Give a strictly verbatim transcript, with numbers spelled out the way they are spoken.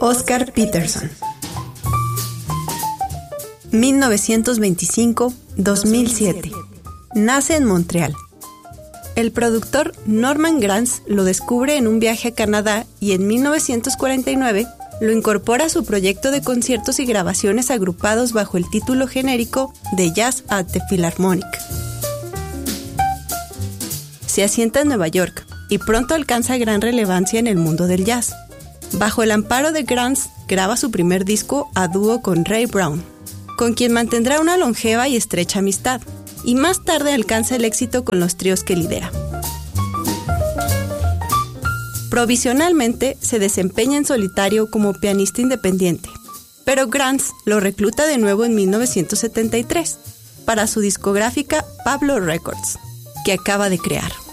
Oscar Peterson. mil novecientos veinticinco a dos mil siete. Nace en Montreal. El productor Norman Granz lo descubre en un viaje a Canadá y en mil novecientos cuarenta y nueve lo incorpora a su proyecto de conciertos y grabaciones agrupados bajo el título genérico de Jazz at the Philharmonic. Se asienta en Nueva York y pronto alcanza gran relevancia en el mundo del jazz. Bajo el amparo de Granz, graba su primer disco a dúo con Ray Brown, con quien mantendrá una longeva y estrecha amistad, y más tarde alcanza el éxito con los tríos que lidera. Provisionalmente se desempeña en solitario como pianista independiente, pero Granz lo recluta de nuevo en mil novecientos setenta y tres para su discográfica Pablo Records, que acaba de crear.